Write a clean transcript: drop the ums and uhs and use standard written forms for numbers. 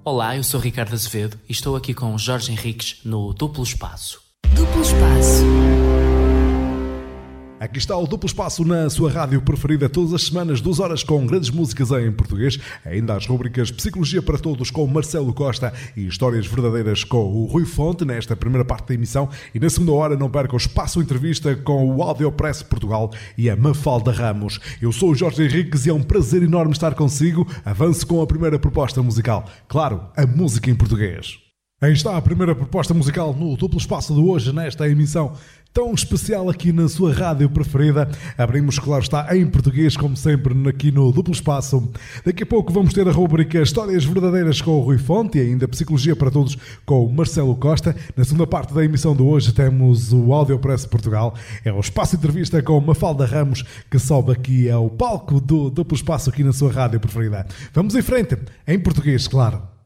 Olá, eu sou Ricardo Azevedo e estou aqui com Jorge Henriques no Duplo Espaço. Duplo Espaço. Aqui está o Duplo Espaço na sua rádio preferida, todas as semanas, 2 horas com grandes músicas em português. Ainda as rubricas Psicologia para Todos com Marcelo Costa e Histórias Verdadeiras com o Rui Fonte, nesta primeira parte da emissão. E na segunda hora não perca o Espaço Entrevista com o Audiopress Portugal e a Mafalda Ramos. Eu sou o Jorge Henriques e é um prazer enorme estar consigo. Avance com a primeira proposta musical. Claro, a música em português. Aí está a primeira proposta musical no Duplo Espaço de hoje, nesta emissão tão especial aqui na sua rádio preferida. Abrimos, claro está, em português, como sempre, aqui no Duplo Espaço. Daqui a pouco vamos ter a rubrica Histórias Verdadeiras com o Rui Fonte e ainda Psicologia para Todos com o Marcelo Costa. Na segunda parte da emissão de hoje temos o Audiopress Portugal. É o Espaço Entrevista com Mafalda Ramos, que sobe aqui ao palco do Duplo Espaço aqui na sua rádio preferida. Vamos em frente, em português, claro.